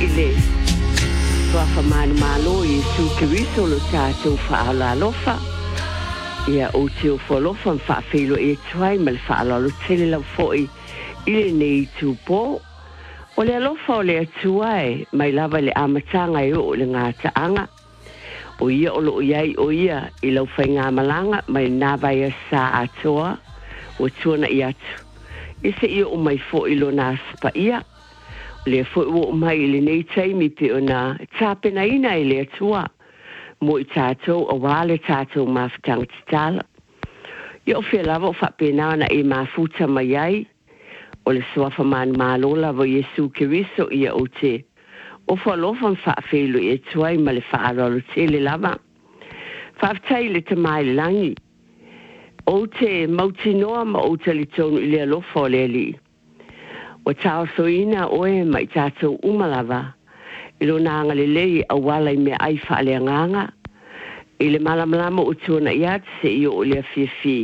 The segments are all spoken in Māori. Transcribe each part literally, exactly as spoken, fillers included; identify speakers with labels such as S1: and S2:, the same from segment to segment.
S1: ile Wafa manu malo i su kiriso lo tātou whaala lofa. Ia o te o whalofa mwhaafelo e tuai mal whaala lo tele lau foi ile nei tūpō. O le alofa o le atuai mai lava le amatanga e o le ngā taanga. O ia o lo iai o ia i lau whai ngā malanga mai nāwai a sā atoa o tuana i atu. Ise ia o mai fo i lo nā spa ia. Le fo o mai le nei taimi pe ona tāpena ina i le atua mo i tātou a wale tātou mawhitanga titala. I o whia lava o whapena na e mawhuta mai ai o le swafa manu mālola vo Yesu Kiriso ia o te o whalofan whaafelo e tuai ma le whaarolo te le lava. Whaaftai le tamai le langi o te mautinoa ma o te li tonu i le alofa o le li. O tau soina oe mai tātou umalava, i lo nanga le lei a wala i mea ai whaale nganga, i le malamalama o tuana iat se i o le fifi.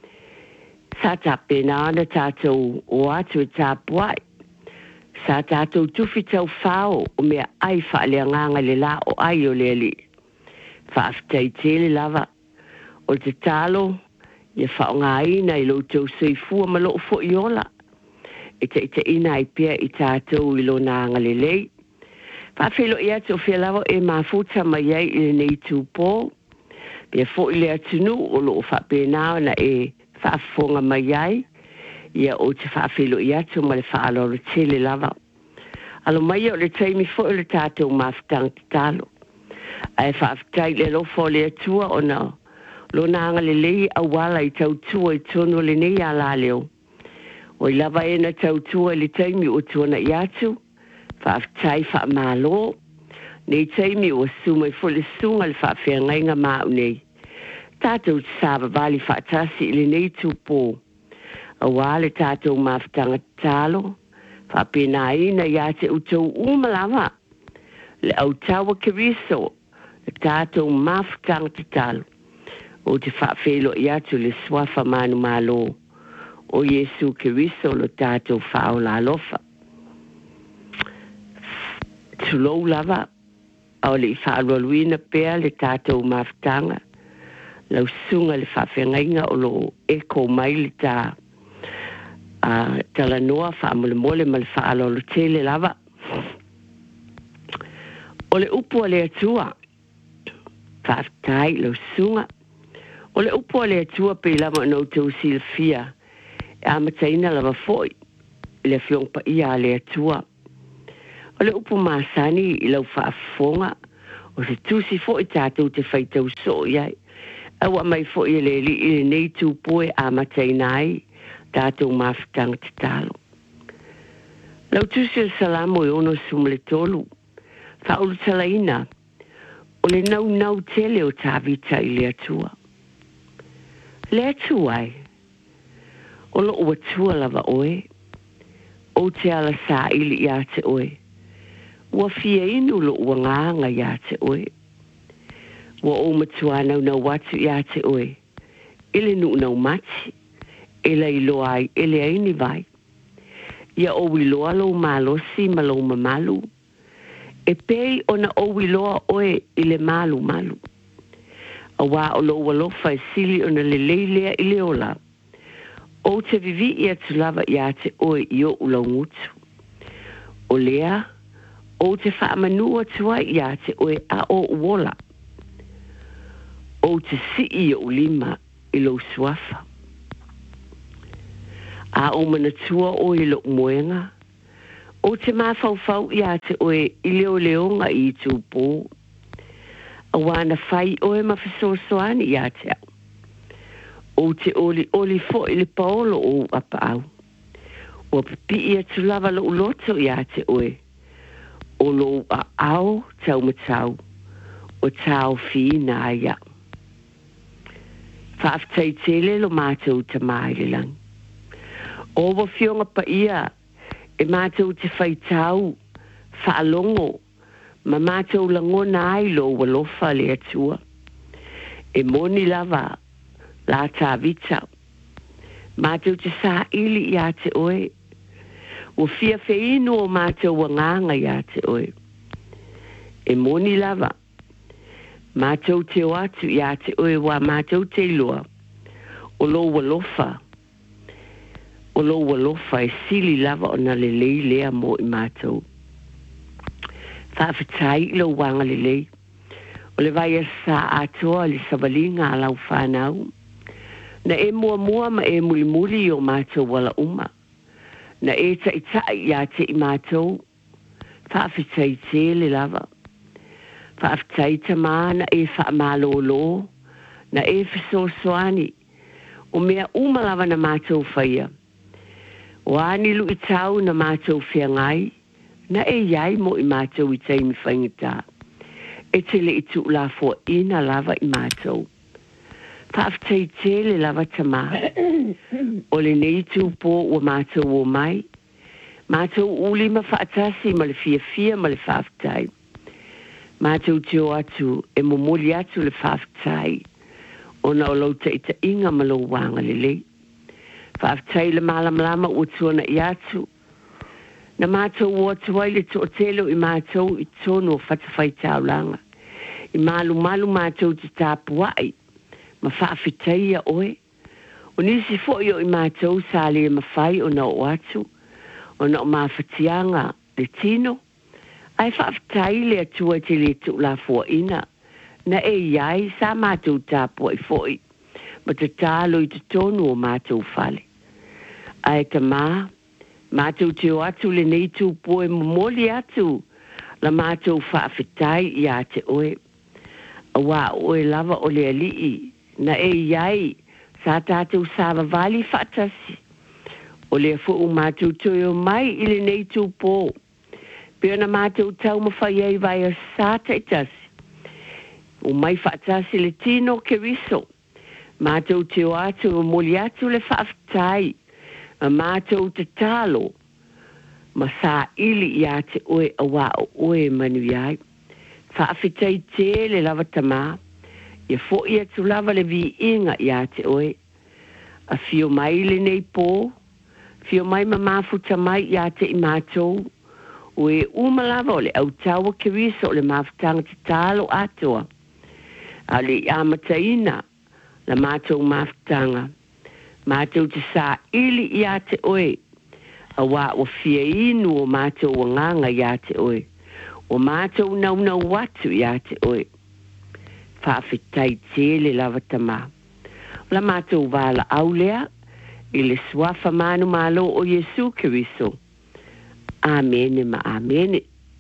S1: Sa ta pena ana tātou o atu e tāpuai, sa tātou tufi tau whao o mea ai whaale nganga le la o ai o le li. Whaaftai tele lava, o te talo, ia whao ngā ina i lo tau seifua ma lo fo i ola. E te ite ina i pia i tātou i lo nanga le lei. Whawhelo i atu o whialawa e mawhuta mai ai i le nei tūpō. Pia fo i le atunu o lo o whapēnao na e whaafonga mai ai. Ia o te whawhelo i atu ma le whaaloro tele lava. Alo mai o le taimi fo i le tātou mawhutang te talo. Ai whaafutai le lofo le atua o na lo nanga le lei a wala i tau tua i tono le nei ala leo. O i lava e na tautua li taimi o tuana i atu, whaaftai wha malo, nei taimi o sumai fole sunga le whaafea ngainga mau nei. Tātou te sāba vali whaatasi ili nei tūpō. A wale tātou mawhitanga talo, whaapena ina i ate utou umalawa. Le au tawa Kiriso, le tātou mawhitanga talo. O te whaafelo i atu le swafa manu malo. O Yesu Kiriso lo tātou whao la lofa. Tulou lava, au le i whaaroluina pēr le tātou mawhitanga. Lau sunga le whawhengainga o lo eko mai le tā uh, talanoa whaamole mole ma le whaalolo tele lava. O le upo le atua, whaaftai lau sunga. O le upo le atua pe lama no tau silfia. A mataina lava foi, le fiong pa ia le atua. O le upu masani i lau whaafonga, o se tusi foi tātou te whaitau so iai. Awa mai foi le li i le nei tūpoe a mataina ai, tātou mawhitanga te talo. Lau tusi o salamo i ono sumle tolu, whaulu talaina, o le nau nau tele o tāvita i le atua. Le atua ai. O lo ua tua lava oe, o te ala sā ili ia te oe. Ua fia inu lo ua nganga ia te oe. Ua o matua nau nau watu ia te oe. Ele nu nau mati, ele i loa ai, ele aini vai. Ia o wiloa lo malosi ma lo mamalu. E pei ona o wiloa oe ile malu malu. A wā o lo walofa e sili ona le leilea ile ola. O te vivi i atu lava i ate oe i o ulau ngutu. O lea, o te whaamanua tua i ate oe a o uola. O te si i o lima i lo suafa. A o manatua o i lo moenga. O te mawhauwhau i ate oe i leo leonga i tūpō. A wana whai oe mawhisosoani i ate au. O te oli oli fo i le paolo o apa au. O pipi i atu lava lo uloto i ate oe. O lo a au tau matau. O tau whina aia. Whaaftai tele lo mātou ta mai le lang. O wa fionga pa ia. E mātou te whaitau. Whaalongo. Ma mātou langona ai lo walofa le atua. E moni lava. La tā vita. Mātou te sā ili i ate oe. O fia fe inu o mātou wanganga i ate oe. e moni lava. Mātou te o atu ia te oe wa mātou te loa. O lo walofa. O lo walofa e sili lava o na lelei lea mo i mātou. Whawhitai lo wanga lelei. O le vai a sa atoa le savalinga a lau whanau. Na e mua mua ma e muli muli o mātou wala uma. Na e ta i tai ia te i mātou. Whawhitai te le lava. Whawhitai ta maa na e wha malo lo. Na e whiso soani. O mea uma lava na mātou whaia. O anilu i tau na mātou whiangai. Na e iai mo i mātou i teimi whaingita. E te le i tu la fo ina lava i mātou. Whawhitai te le lava tama. O le nei tu po o mātou o mai. Mātou uli ma whaatasi ma le fia fia ma le whawhitai. Mātou te o atu e momoli atu le whawhitai. O na o lauta i ta inga ma lo wanga le lei. Whawhitai le malam lama o tuana i atu. Na mātou o atu ai le to o telo i mātou i tono o whatawhai tau langa. I malu malu mātou te tāpu ai. Ma whawhitai a oe. O nisi fo i o i mātou sa le mawhai o na o atu. O na o mawhatianga le tino. Ai whawhitai le atua te le tu la fo ina. Na e iai sa mātou tāpu ai foi. Ma te tālo i te tonu o mātou whale. Ai ta mā. Mātou te o atu le nei tu poe momoli atu. La mātou whawhitai i a te oe. A wā oe lava o le alii. Na e iai, sa tātou sāwa vali whatasi. O le fu o mātou tui o mai i le nei tū pō. Pea na mātou tau mawhai ei vai a sā taitasi. O mai whatasi le tino ke riso. Mātou te o atu o moli atu le whawhitai. A mātou te tālo. Ma sā ili i a te oe a wā o oe manu iai. Whawhitai te le lava tamā. Ia fo ia tu lava le vi inga ia te oe. A fio mai le nei pō. Fio mai ma mafuta mai ia te i mātou. O e uma lava o le au taua ke riso o le mafutanga te tālo atoa. A le i amataina la mātou mafutanga. Mātou te sā ili ia te oe. A wā o fia inu o mātou o nganga ia te oe. O mātou nau nau watu ia te oe. Whawhitai te le lava tamā. La mātou wāla aulea, i le swafa manu malo o Yesu Kiriso. Amene ma amene.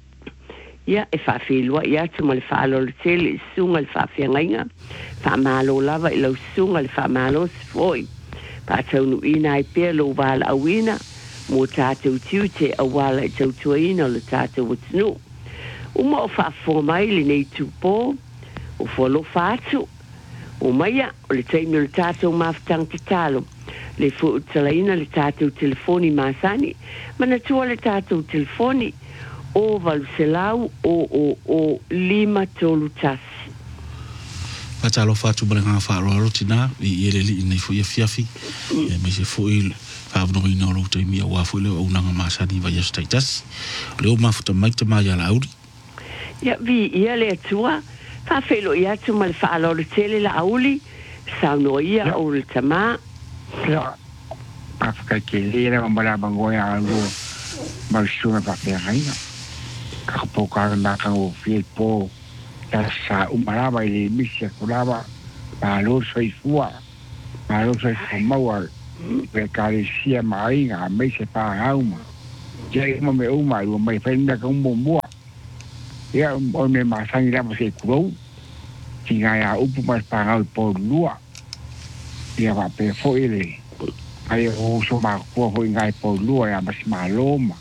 S1: Ia e whawhilua i atu ma le whaalolo tele i sunga le whawhiangainga. Whamalo lava i lau sunga le whamalo sifoi. Pātau nu ina i pia lo wāla awina. Mō tātou tiu te a wāla i tautua ina o le tātou watinu. Uma o whawhonga mai le nei tūpō. O folo fatu. O maia, o le teimi o le tātou mawhitang te talo. Le fu utalaina le tātou telefoni māsani. Mana tua le tātou telefoni. O valu selau o o o lima tolu tasi.
S2: Patalo fatu bale ngā whaaro tina. I ele li nei fu ia fiafi. E me se fu i whaavno i nō lo teimi a wafu leo au nanga māsani vai astai tasi. Leo mafuta mai te mai ala auri.
S1: Ia vi ia le atua. Whawhelo i atu ma le whaalolo tele la auli, sauno ia o le tamā.
S3: Ia, pawhakai ke lera o mara bangoia a lo mausunga pawhea haina. Kakapokara naka o whie pō, ia sa umarawa i le misia kurawa, ma lo soi fua, ma lo soi whamaua, pe kare sia mainga, a meise pā hauma. Ia ima me uma, i o mai whainga ka umbo mua. Ia o me masangi rama se kurou. Ki ngai a upu mas pangau i pōru lua. Ia wa pe fo ele. Ai o so ma kua hoi ngai pōru lua ia mas ma loma.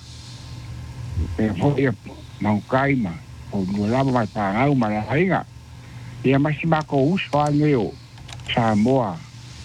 S3: Pe fo ia maukai ma. Pōru lua rama mas pangau ma la hainga. Ia mas ma ko uso a ngeo. Sa moa.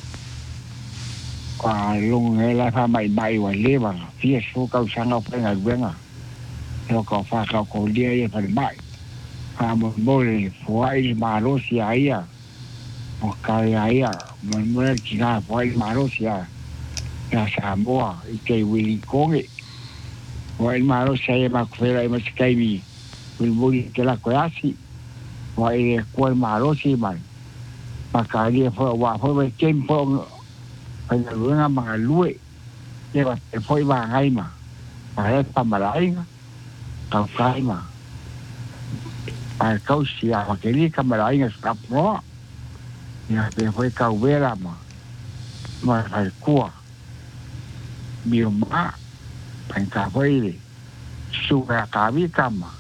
S3: Kwa longu ngai la fa mai mai wa lewa. Fia so kau sanga penga ruenga. Yo ko fa ka ko dia ia pa mai. Ha mo mole foi marosi aia. O ka aia, mo mo ki na foi marosi a. Ya sa moa i ke wili konge. Foi marosi aia ma kwela i ma skai mi. Wil mui ke la ko asi. Wa e ko maro si mai. Maka dia fo wa fo we tempo pa na luenga mga lue. Ye wa e foi wa ngai ma. Pa e pa malainga. Ka kai ma. Pa kau si a ke li ka malainga sta pro. Ya pe foi ka vera ma. Ma fa kua. Mi ma. Pa ka foi suga ka vi kama.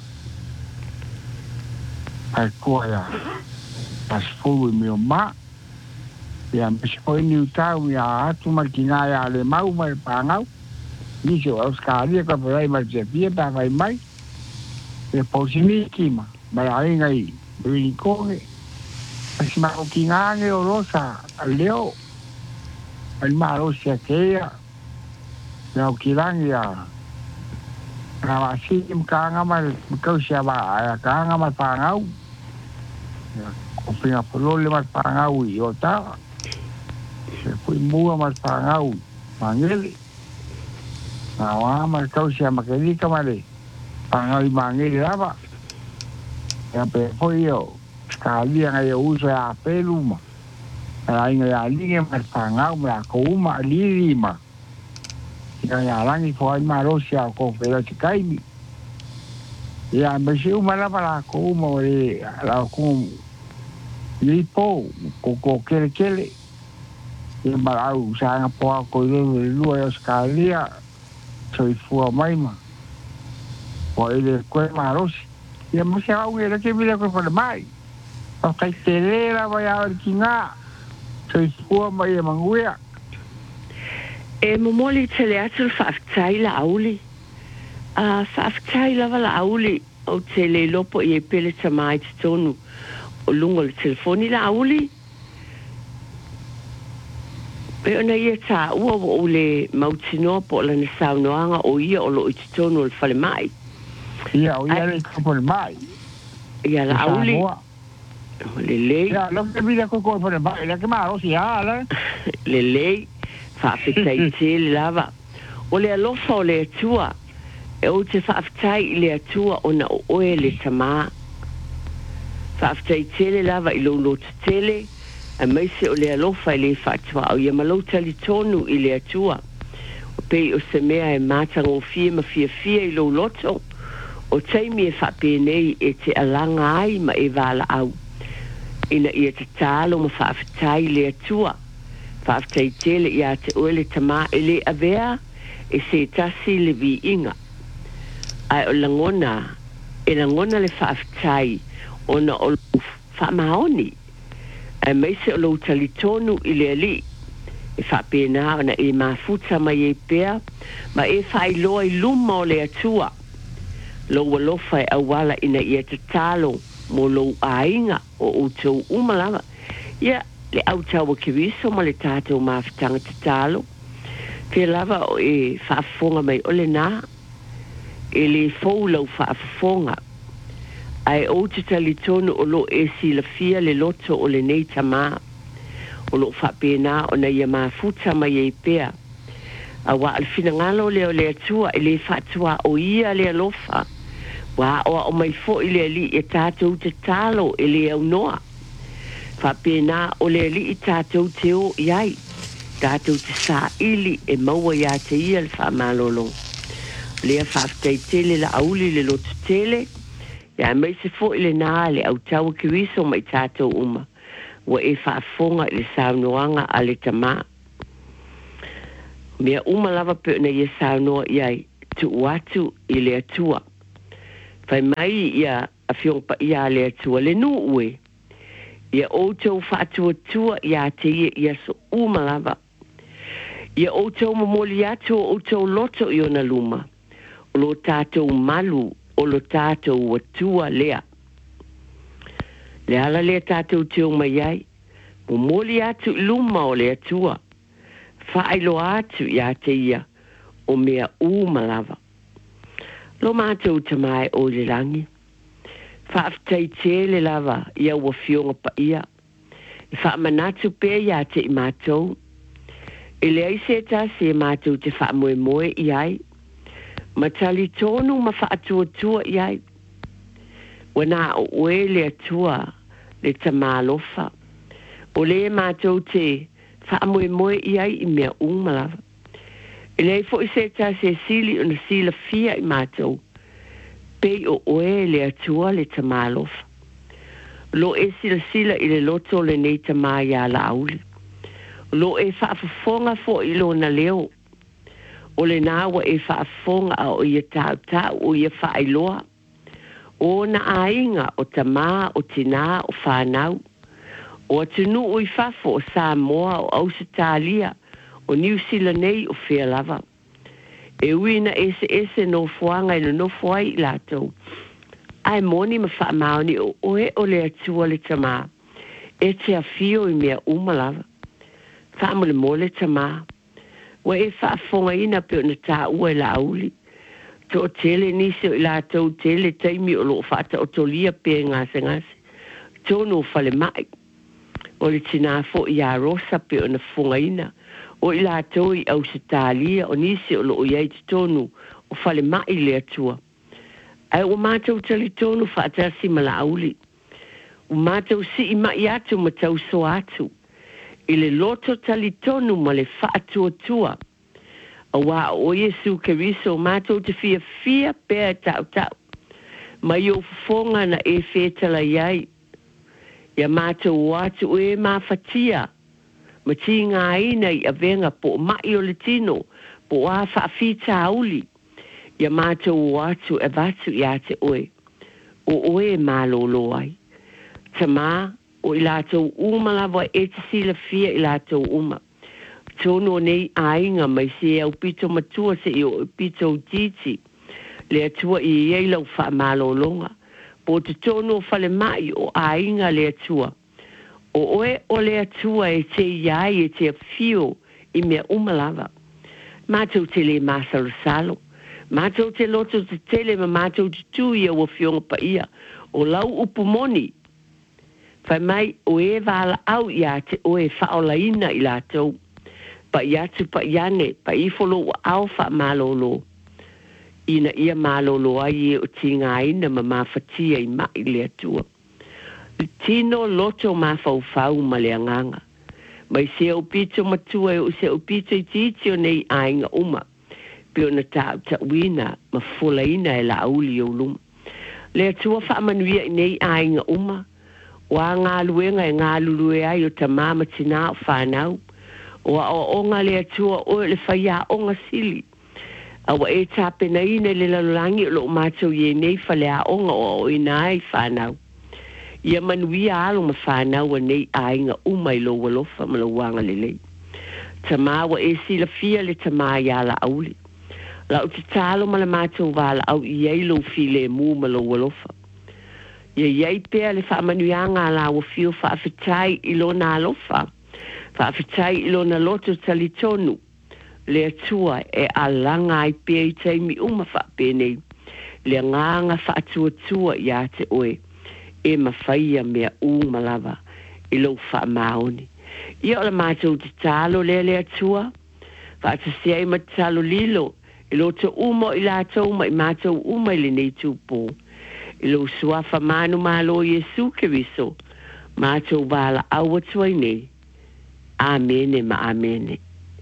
S3: Pa kua ya. Pas fulu mi ma. Ya me foi ni utau ya atu makina ya le mau mai pangau. Ni so os kali ka vai mai je pia pa vai mai. E posini kima. Mai ai ngai. Bini koe. Pas ma o kingange o rosa. Leo. Ai ma rosa kea. Ya o kilangi ya. Na wasi im kanga mai kau sia ba ya kanga mai pangau. Ya o pinga polole mai pangau i o ta. Se fui mua mas pangau mangeli na wa mas kau sia makeli kamare pangau i mangeli lava ya pe foi yo skali nga yo uso ya peluma ai nga ya linge mas pangau ma ko uma lirima ya ya langi foi ma rosia ko pela tikai ya me se uma lava la ko uma e la ko lipo ko ko kele kele e marau sanga poa ko le lua e skalia soi fua mai ma o ele ko maros e mo se au ele ke vile ko por mai o kai telera vai a kinga soi fua mai e manguia
S1: e mo moli tele atu faftai la auli a faftai la vala auli o tele lopo e pele tamai tonu o lungo le telefoni la auli pe ona ia ta ua o le mautino po la na saunoanga o ia o lo i tonu le fale mai.
S3: Ia o ia le kapo le mai.
S1: Ia la auli. Le lei.
S3: Ia lo ke vida ko ko fale mai, la ke ma o si ala.
S1: Le lei fa fitai te le lava. O le alofa o le atua e o te fa fitai le atua o na o oe le tama. Fa fitai te le lava i lo lo tele. A meise o le alofa i le fatua o ia malau tali tonu i le atua. O pei o se mea e matanga o fie ma fia fia i lo loto. O teimi e whapenei e te alanga ai ma e wala au. Ina ia te talo ma whaafitai le atua. Whaafitai tele ia te oele tama e le avea e se tasi le vi inga. Ai o langona, e langona le whaafitai o na o whaamaoni. E meise o lo talitonu i le ali. E whapena ona e mafuta mai e pea, ma e whai loa i luma o le atua. Lo walofa e awala ina ia te talo mo lo ainga o utou umalama. Ia le au tawa kiwiso ma le tātou mawhitanga te talo. Te lava o e whaafonga mai o le nā. E le fou lau whaafonga. Ai o te talitonu o lo e sila fia le loto o le nei tama. O lo whapena o na ia mafuta mai e pea. A wa alfina ngalo le o le atua e le whatua o ia le alofa. Wa o o mai fo i le li e tātou te talo e le au noa. Whapena o le li i tātou te o iai. Tātou te sā ili e maua ia te ia le whamalolo. Lea whaftai tele la auli le loto tele. Ya mai se fo ile na le au tau ki wiso mai tātou uma. Wa e whaafonga i le saunoanga a le tama. Mea uma lava pe na ia saunoa iai tu watu i le atua. Whai mai ia a fiong pa ia le atua le nu ue. Ia outou whaatua tua ia te ia ia so uma lava. Ia outou mamoli atu o outou loto i ona luma. O lo tātou malu o lo tātou watua lea. Le ala lea tātou te o mai ai. Mo moli atu luma o lea tua. Whaelo atu ia te ia o mea umalava. Lo mātou tamai o le rangi. Whaaftai te le lava ia ua fionga pa ia. Whaamanatu pēr ia te i mātou. E le aise ta se mātou te whaamoe moe i ai. Matali tonu ma whaatua tua iai. wana o oe le atua le tamalofa. O le mātou te whaamoe moe i ai i mea umalawa. E lei fo i se ta se sili o na sila fia i mātou. Pei o oe le atua le tamalofa. Lo e sila sila i le loto le nei tamaya la auli. Lo e whaafafonga fo i lo na leo. O le nawa e whaafonga a o ia tau tau o ia whaailoa. O na ainga o tamā o tina o whanau. O atunu o i whafo o Samoa o Ausitalia o New Zealand nei o Whialava. E uina ese ese no fuanga ino no fuai i latou. Ai moni ma wha maoni o oe o le atua le tamā. E te a fio i mea umalava. Wha mo le mo le tamā. Wa e wha fonga ina pe o na tā ua i la auli. To o tele nisi o i latou tele taimi o lo whata o tolia pe ngase ngase. Tono fale mai. O le tina fo i a rosa pe o na funga ina. O i latou i Ausitalia o nisi o lo o iei te tonu o fale mai le atua. Ai o mātou tali tonu whaatasi ma la auli. O mātou si i mai atu ma tau so atu. I le loto tali tonu ma le whaatua tua. A wā o Yesu Keriso mātou te fia fia pēr tau tau. Ma i o fonga na e whetala iai. Ia mātou atu e mawhatia. Ma ti ngā ina i avenga po mai o le tino. Po a whaafita auli. Ia mātou atu e vatu i ate oe. O oe mālolo ai. Tamā o i lātou umalawa e te sila fia i lātou uma. Tono nei ainga mai se au pito matua se i o pito titi. Le atua i eilau wha mālolonga. Po te tono fale mai o ainga le atua. O oe o le atua e te iai e te fio i mea umalawa. Mātou te le māsalo salo. Mātou te loto te tele ma mātou te tui a wafionga pa ia. O lau upumoni. Whai mai o e wala au ia te o e whaola ina i lātou. Pa ia tu pa iane, pa i folo o au wha malolo. Ina ia malolo ai e o tinga ina ma mawhatia i mai le atua. Tino loto mawhau whau ma le anganga. Mai se o pito matua e o se o pito i titio nei ainga uma. Pio na tau ta wina ma fula ina e la auli o luma. Le atua wha manuia i nei ainga uma. Wa ngā luenga e ngā lulue ai o ta mama tina o whanau. Wa o onga le atua o le whaia onga sili. Awa e tape na ina le lalulangi o lo mātou ye nei whale a onga o o ina ai whanau. Ia manuia alo ma whanau a nei ainga umai lo walofa ma lo wanga le lei. Ta mawa e sila fia le ta maa ia la auli. La o te talo ma le mātou wala au i eilo file mu ma lo walofa. Ia iei pēr le whaamanuianga la o fio whaafitai i lona alofa. Whaafitai i lona loto tali tonu. Le atua e alanga ai pēr i teimi uma whaapēnei. Le nganga whaatuatua i a te oe. E mawhaia mea umalawa i lo whaamaoni. Ia o la mātou te talo le le atua. Whaatasia i ma talo lilo. I lo te umo i lātou ma i mātou uma i le nei tūpō. I lo suafa manu malo Yesu Keriso. Mātou wala awa tuai nei. Amene ma amene.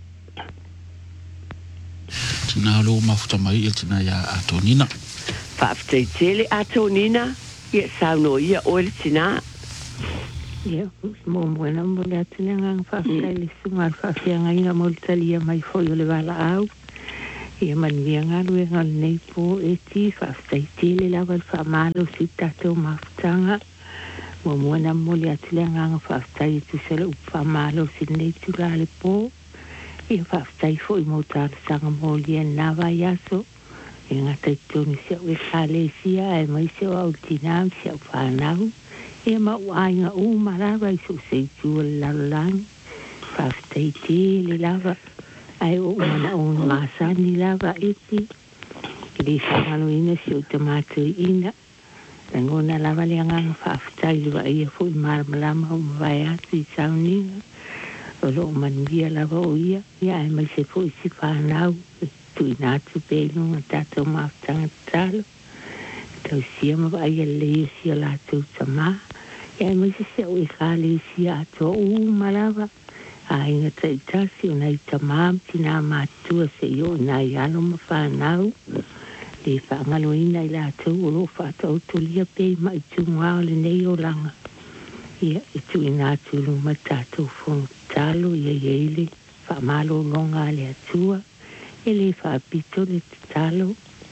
S2: Tina lo mafuta mai il tina ya atonina.
S1: Whaaftai tele atonina. Ia sauno ia oile tina.
S4: Ia, mo moena mo le atina ngang whaaftai le sungar whaafianga ina mo le talia mai foi o le wala au. Ia manuia ngā rue ngal nei po e ti whaaftai tele lawa le whaamalo si tatou mafutanga. Mo moena mo le atina ngang whaaftai tu sele up whaamalo si nei tu la le po. Ia whaaftai foi mo tāra sanga mo lia nawa yaso. E ngata i tōni se o e whālesia e mai se o au tinam se o whanau. E ma o ainga o marawa i so se tua lalang. Whaaftai tele lawa. Ai o mana o masani lava iti. Ili sangalo ina si o tamato ina. Tangona lava le angang whaaftai lua ia fo i maramalama o mawai atu i saunina. O lo manuia lava o ia. Ia ai mai se fo i si whanau. Tu i nātu pēnu a tātou maftanga talo. tau sia ma vai le sia la tau tama ya mai se se o ka le sia to u malava a inga tai tasi o nai tama tina ma tu se yo na ya no ma fa nau le fa ngalo ina ila tau o lo fa tau to lia pe mai tu ngā le nei o langa ia e tu ina tu lu ma tatu fong talo ia yeile fa malo longa le atua e le fa pito le talo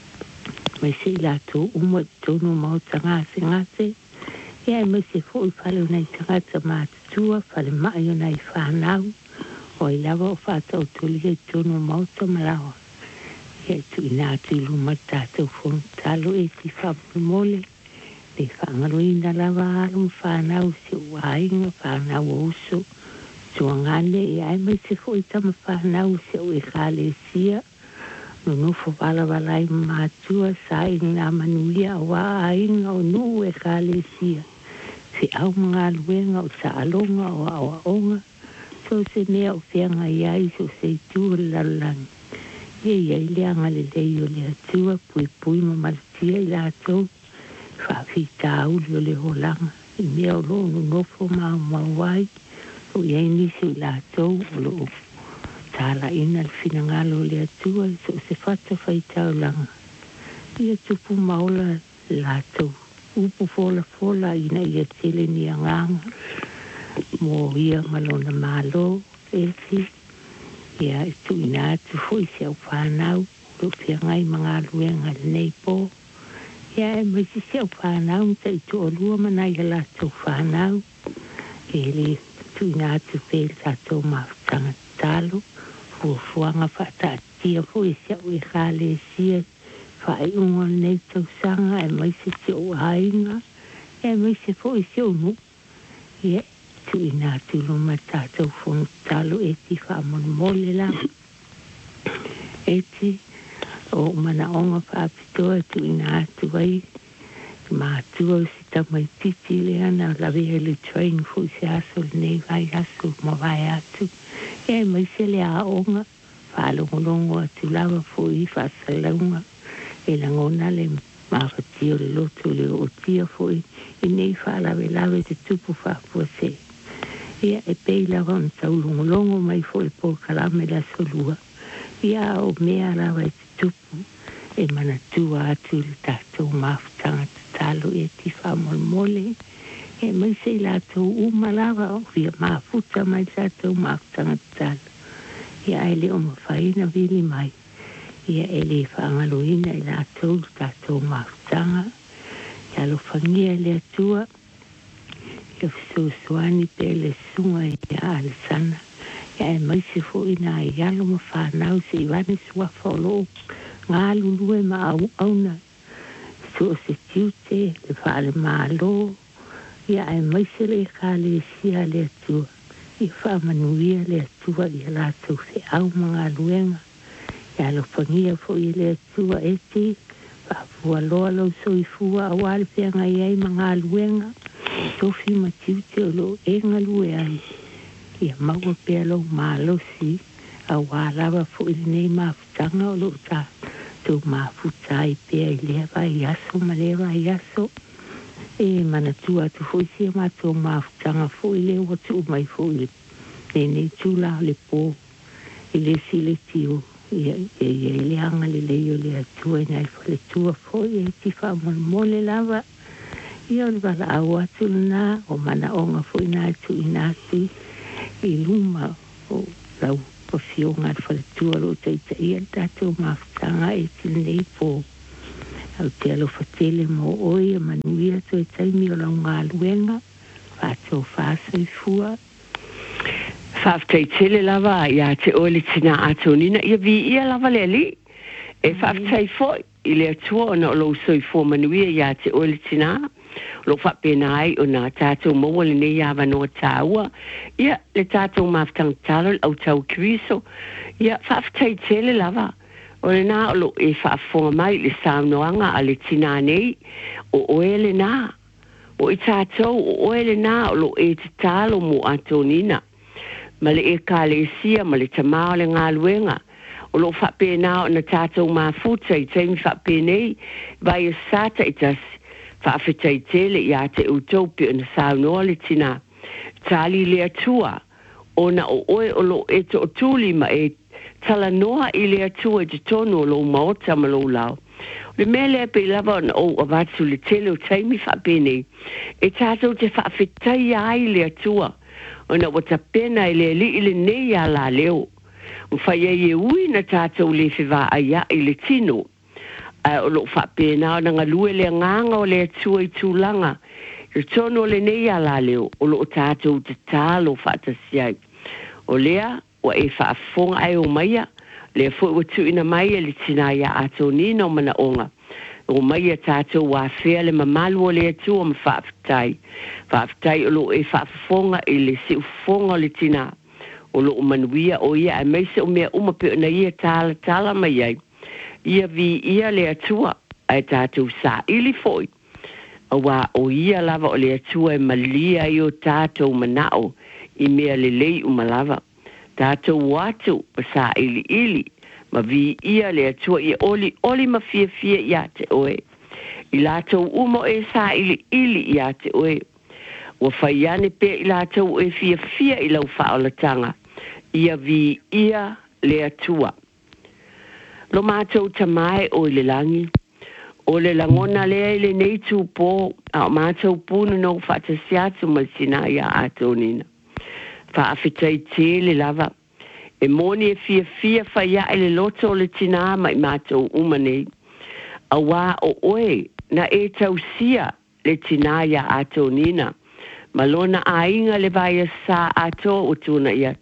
S4: mai se la tu umo tonu mau tanga se ngase ia mai se fo i fale unai tanga tama tua fale mai unai whanau o i lava o whatau tuli e tonu mau tamalawa ia tu ina tu lu ma tatu fong talo e ti whamole le whangaro ina lava arum whanau se wainga whanau oso tuangane e ai mai se fo i tama whanau se o e kale sia no no fo wala wala i mātua sa i ngā manuia wa a inga o nu e kale sia se au mga luenga o sa alonga o awa onga so se mea o whianga i ai so se i tua lalang e i leanga le leio le atua pui pui ma malatia i la tau whaafi tauli o le holanga i mea o lo no nofo maa mawai o iei nisi i la tau o lo tala ina le finangalo le atua so se fata fai tau langa ia tupu maula la tau upu fola fola ina ia tele ni anganga mo ia malona malo eti ia tu ina tu foi se au whanau lo whiangai mga luenga le neipo ia e mai si se au whanau ta i tu o lua manai la tau whanau e le tu ina tu pēl tatou mawtanga talo fuanga fata tia foi se o khale sia fai un nei tau sanga e mai se se o ainga e mai se foi se o nu e tu ina tu lo mata tau fon talo e ti fa mon mole la e ti o mana onga fa pito tu ina tu vai ma tu o si ta mai titi le ana la via le train foi se aso nei vai aso ma vai atu e mai se le a onga whalongolongo atu lawa fui whasalunga e langona le mawhatio le loto le o tia fui i nei whalawe lawe te tupu whapua se ia e pei lawa on taulongolongo mai fui po kalame la solua ia o mea lawa e te tupu e mana tua atu le tātou mawhatanga te talo e ti whamolmole e mai se la tau umalawa o fia mafuta mai tātou mawhatanga te talo ia ele o mawhaina vili mai. Ia ele whaangaloina i la tau tātou mawhtanga. Ia lo whangia le atua. Ia whasuasuani pe le sunga i a alesana. Ia e maise fo ina i alo ma whanau se i wane sua wholo. Ngā lulue ma au auna. So se tiute le whale malo. Ia e maise le kale sia le atua. I whamanuia le atua i la tau se au mga luenga. Ia lo whangia fo i le atua eti. Whapua loa lau so i fua a wale peanga i ai mga luenga. Tofi ma tiute o lo enga lue ai. Ia maua pea lau malosi. A walawa fo i nei mawhtanga o lo ta. Tau mawhuta i pea i lewa i aso ma lewa i aso. E mana tua tu foi sia ma tu mawhtanga foi le watu mai foi le ne tu la le po i le sile tiu i e le anga le le le tua nei foi tua foi e ti fa mon mole lava i o bala awa tu na o mana onga foi na tu ina tu i luma o lau pofionga foi tua lo te i ta tu mawhtanga e ti nei po au te alo whatele mo oi a manuia to e taimi o lau ngā luenga whato whasa i fua
S1: whaaftei tele lava ia te ole tina ato nina ia vi ia lava le li e whaaftei foi i le atua o na o lau soi fua manuia ia te ole tina lo whapena ai o na tātou maua le nei awa noa tāua ia le tātou mawhtang talo au tau kiriso ia whaaftei tele lava o le nā o lo e whaafonga mai le saunoanga a le tina nei o oe le nā. O i tātou o oe le nā o lo e te talo mo atonina. Ma le e ka le sia ma le tamao le ngā luenga. o lo fa pena o na tatou mafuta i taimi fa penei vai sata i tasi fa feta i tele i ate utopi o na saunoa le tina tali le atua o na o oe o lo e to tuli ma e tala noa i le atua i te tonu o lo maota ma lo lao le mele pe lava na o avatu le tele o taimi fa penei e tatou te fa feta i ai le atua o na wata pena i le li i le nei a la leo o fai e ui na tātou le whiwa aia i le tino. Uh, o lo wha pēnā o na ngalue le nganga o le atua i tūlanga. I tono le nei a la leo o lo tātou te tālo whaatasiai. O lea, o e whaafonga ai o maia, le fo watu ina maia le tina ia ato nina o mana onga. O maia tātou wā whea le mamalu o le atua ma whaafitai. Whaafitai o lo e whaafonga i le si ufonga o le tina. O lo manuia o ia e meise o mea uma pe na ia tala tala mai ai. Ia vi ia le atua ai tātou sa ili foi. A wā o ia lava o le atua e malia i o tātou manao i mea le lei o malava. Tātou watu o sa ili ili ma vi ia le atua i oli oli ma fia fia ia te oe. I lātou umo e sa ili ili ia te oe. Wa whaiane pe i lātou e fia fia i lau whaolatanga. Ia vi ia le atua. Lo mātou tamae o le langi. O le langona lea i le neitu pō. A o mātou pūna no whaatasiatu ma sina ia ato nina. Whaafitai te le lava. E moni e fia fia whaia i le loto le tina mai mātou umanei. A wā o oe na e tau sia le tina ia ato nina. Malona a inga le vai sa ato o tuna ia.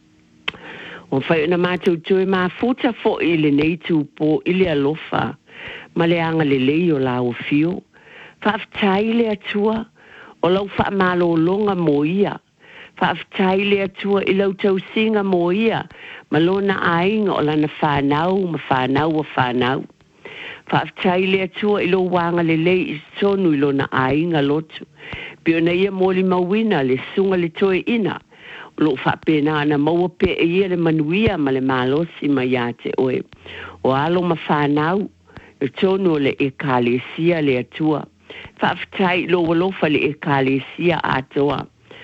S1: O whai na mātou tue mā futa fo i le neitu po i le alofa, ma le anga le lei o la o fio. Whaaftai le atua, o lau wha malo longa mo ia. Whaaftai le atua i lau tau singa mo ia, ma lona ainga o lana whanau, ma whanau o whanau. Whaaftai le atua i lo wanga le lei i sonu i lona ainga lotu. Pio na ia moli mawina le sunga le toe ina. Lo fa pena na maua pe e ia le manuia ma le malosi ma ia te oe. O alo ma whanau, e tono le e kālesia le atua. Whaafitai lo walofa le e kālesia atoa.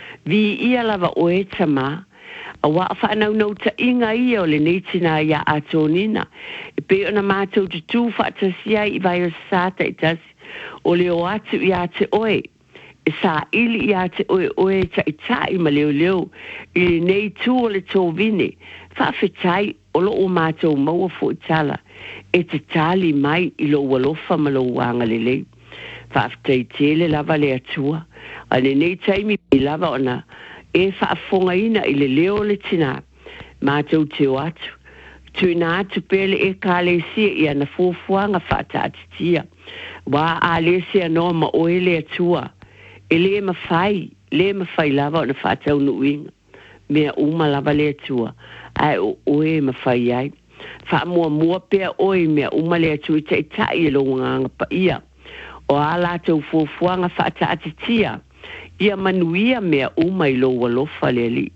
S1: Vi ia lava oe tama, a wa whanau nau ta inga ia o le neitina ia atonina. E pe ona mātou te tū whaatasia i vai o sāta i tasi, o le o atu i ate oe. E sa ili i ate oe oe ta i tai ma leo leo, i nei tū o le tō vine, whaafetai o lo o mātou maua fo i tala, e te tali mai i lo walofa ma lo wanga le lei. Whaafetai tele lava le atua, ane nei taimi i lava ona, e whaafonga ina i le leo le tina, mātou te o atu. Tuna atu pele e kāle sia i ana fuafuanga whaatatitia, wā a le sia no ma oe le atua, e le ma fai, le ma fai lava o na whaatau no uinga. Mea uma lava le atua, ai o oe ma fai ai. Wha mua mua pea oe mea uma le atua i tai tai e lo nganga pa ia. O a lātou fuafuanga whaatatitia, ia manuia mea uma i lo walofa le li.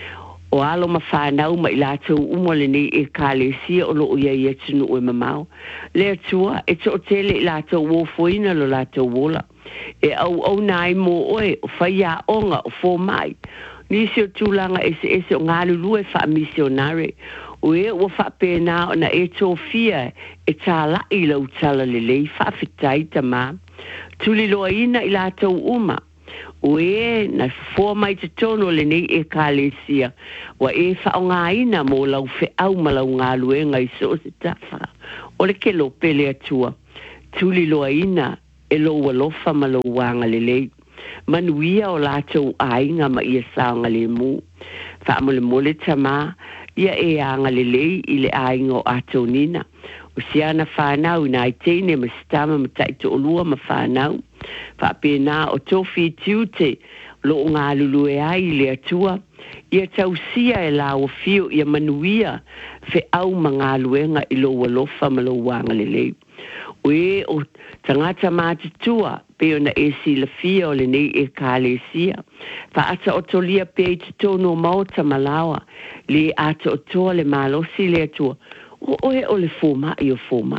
S1: O alo ma whanau ma i lātou uma le nei e kāle sia o lo ia i atunu oe mamau. Le atua, e to tele i lātou wofoina lo lātou wola. E au au nai mo oe o whaia onga o fō mai. Nisi o tūlanga ese ese o ngā lulu e wha misionare. O e o wha pēnā o na e tō fia e tā lai lau tala le lei wha whitai ta mā. Tuli loa ina i lātou uma. O e na fō mai te tono le nei e kālesia. Wa e wha o ngā ina mo lau whe au ma lau ngā luenga i so se tawha. O le ke lo pele atua. Tuli loa ina e lo walofa ma lo wanga le lei. Manuia o lātou ainga ma ia saonga le mu. Whaamole mole tama, ia e anga le lei i le ainga o ato nina. O siana whanau na i teine ma stama ma taito o lua ma whanau. Whapena o tofi tiute lo o ngā lulu e ai le atua. Ia tausia e la o fio ia manuia fe au ma ngā luenga i lo walofa ma lo wanga le lei. O e o tangata mātitua pe ona e si la fia o le nei e kālesia. Fa ata o tolia pe i te tono maota malawa le ata o toa le malosi le atua. o oe o le fōma i o fōma.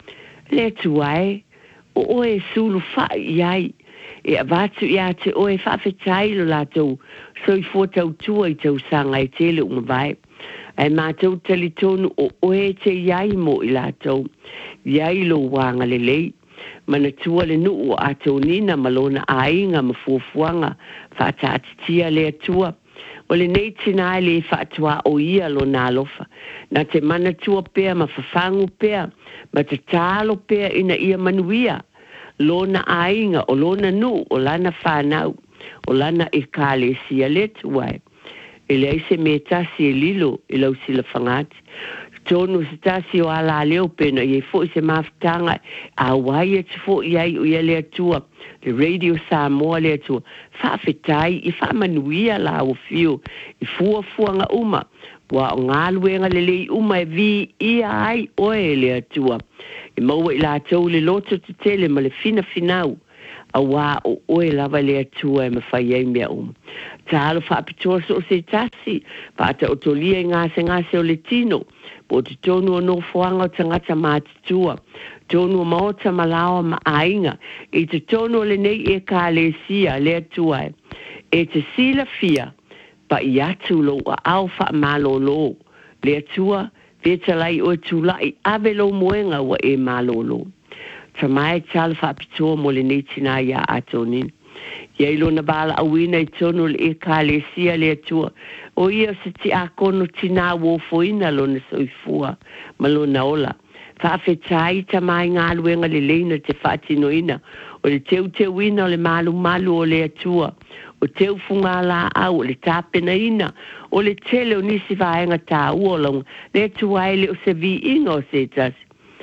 S1: Le tuai, o oe sulu wha iai, e avatu ia te oe whawhetai lo lātou, so i fō tau tua i tau sanga i tele unga vai. Ai mātou tali tonu o oe te iai mo i lātou, iai lo wanga le lei, mana tua le nuu o atou nina malona ainga ma fuafuanga, whaatatitia le atua, o le nei tina le whaatua o ia lo nā lofa, na te mana tua pea ma whawhangu pea, ma te tālo pea ina ia manuia, lona ainga o lona nuu o lana whanau, o lana e kāle sia le tuai. E le aise me tasi e lilo e lau sila whangati. Tonu se tasi o ala leo pena i e fo i se mawhitanga a wai e te fo i ai o ia le atua. Le radio Samoa le atua. Whawhetai i whamanuia la o fio i fua fuanga uma. Wa o ngāluenga le lei uma e vi ia ai oe le atua. I maua i la tau le loto te tele ma le fina finau. A wā o oe lava le atua e mawhai ei mea uma. Ta alo whaapitoa so se tasi, whaata o tolia i ngase ngase o le tino, po te tonu o no fuanga o tangata mātitua, tonu o maota malawa ma ainga, e te tonu o le nei e ka le sia le atua e, e te sila fia, pa i atu lo a au wha malo lo, le atua, vetalai o tulai ave lo moenga wa e malo lo. Tamai tala whaapitoa mo le nei tina ia atonin. Ia ilo na bala awina i tonu le e ka le sia le atua. O ia se ti a kono tina wofoina lo na soifua ma lo na ola. Whaafetai tamai ngā luenga le leina te whaatinoina. O le teu teu ina o le malu malu o le atua. O teu funga la au o le tāpena ina. O le tele o nisi vaenga tā uolong. Le atua ele o se vi inga o se tasi.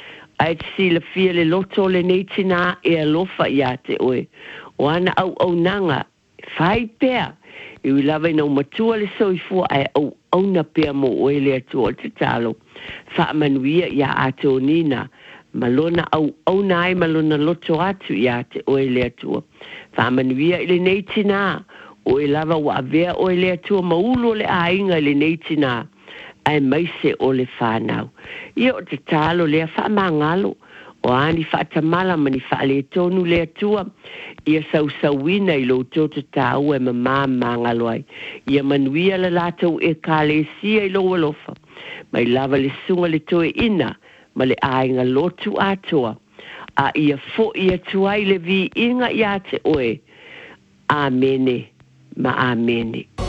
S1: Ai te sila fia le loto le nei tina e alofa ia te oe. O ana au au nanga, whai pēr, i wi lawa ina umatua le soifua ai au au na pēr mo oe le atua te talo. Whaamanuia ia ato nina, malona au au na ai malona loto atu ia te oe le atua. Whaamanuia i le nei tina, oe lawa wa avea oe le atua maulo le ainga le nei tina. Ai maise o le whanau. Ia o te talo lea whamangalo, o ani whaatamala mani whaale tonu lea tua, ia sau sauina i lo toto tau e mamā mangalo ai. Ia manuia la latou e kāle sia i lo alofa, mai lava le sunga le toe ina, ma le ainga lotu atoa, a ia fo ia tuai le vi inga ia te oe. Amene, ma amene.